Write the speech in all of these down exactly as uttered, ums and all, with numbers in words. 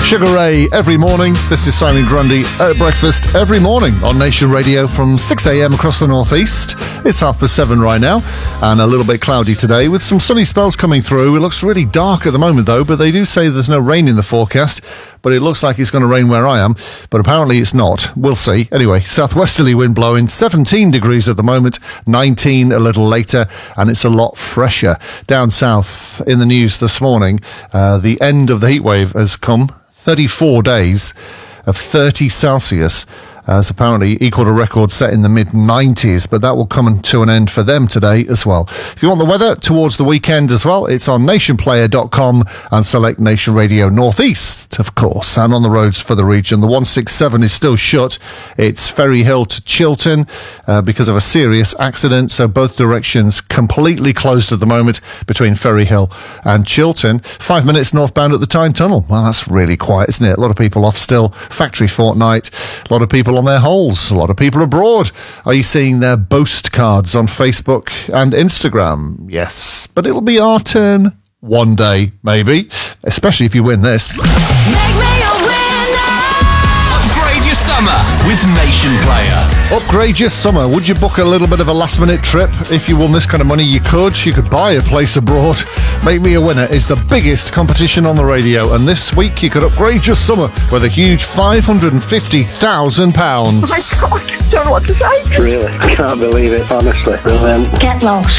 Sugar Ray every morning. This is Simon Grundy at breakfast every morning on Nation Radio from six a.m. across the northeast. It's half past seven right now and a little bit cloudy today with some sunny spells coming through. It looks really dark at the moment though, but they do say there's no rain in the forecast. But it looks like it's going to rain where I am, but apparently it's not. We'll see. Anyway, southwesterly wind blowing, seventeen degrees at the moment, nineteen a little later, and it's a lot fresher. Down south in the news this morning, uh, the end of the heat wave has come. thirty-four days of thirty Celsius has apparently equalled a record set in the mid nineties, but that will come to an end for them today as well. If you want the weather towards the weekend as well, it's on nation player dot com and select Nation Radio Northeast, of course, and on the roads for the region. The one sixty-seven is still shut. It's Ferry Hill to Chiltern uh, because of a serious accident, so both directions completely closed at the moment between Ferry Hill and Chiltern. Five minutes northbound at the Tyne Tunnel. Well, that's really quiet, isn't it? A lot of people off still. Factory fortnight. A lot of people on their holes. A lot of people abroad. Are you seeing their boast cards on Facebook and Instagram? Yes, but it'll be our turn one day, maybe, especially if you win this. Make me a winner! Upgrade your summer with Nation Player. Upgrade your summer. Would you book a little bit of a last minute trip? If you won this kind of money, you could. You could buy a place abroad. Make Me a Winner is the biggest competition on the radio, and this week you could upgrade your summer with a huge five hundred fifty thousand pounds. Oh my God, I don't know what to say. Really, I can't believe it, honestly. Brilliant. Get lost.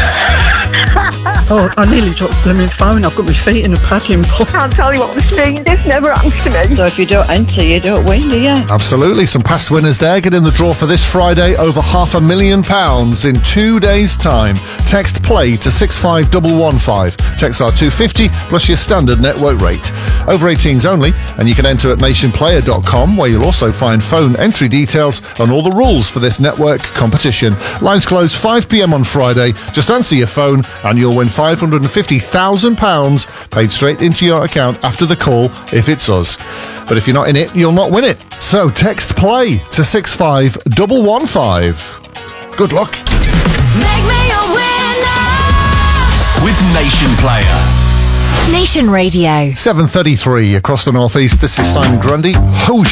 Oh, I nearly dropped the blooming phone. I've got my feet in a paddling pool. I can't tell you what was doing. This never happens to me. So if you don't enter, you don't win, do you? Absolutely. Some past winners there. Get in the draw for this Friday. Over half a million pounds in two days' time. Text PLAY to six five one one five. Text are two fifty plus your standard network rate. Over eighteens only, and you can enter at nation player dot com, where you'll also find phone entry details and all the rules for this network competition. Lines close five p.m. on Friday. Just answer your phone and you'll win five hundred fifty thousand pounds paid straight into your account after the call if it's us. But if you're not in it, you'll not win it. So text PLAY to six five one one five. Good luck. Make me a winner with Nation Player. Nation Radio. seven thirty-three across the northeast. This is Simon Grundy. Whoosh.